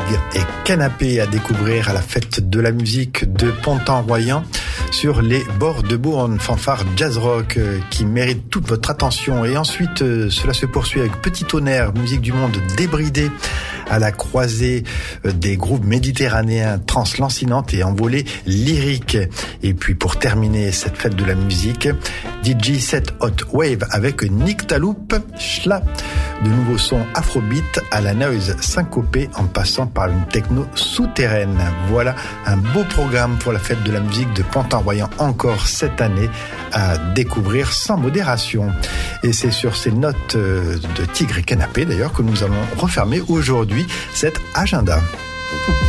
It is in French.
Tigre et Canapé à découvrir à la fête de la musique de Pontarlian sur les bords de Beaune, fanfare jazz rock qui mérite toute votre attention. Et ensuite, cela se poursuit avec Petit Tonnerre, musique du monde débridée à la croisée des groupes méditerranéens translancinantes et envolées lyriques. Et puis pour terminer cette fête de la musique, DJ set Hot Wave avec Nick Taloup, Schla, de nouveaux sons afrobeat à la noise syncopée en passant par une techno souterraine. Voilà un beau programme pour la fête de la musique de Pontarlian encore cette année à découvrir sans modération. Et c'est sur ces notes de Tigre et Canapé d'ailleurs que nous allons refermer aujourd'hui cet agenda.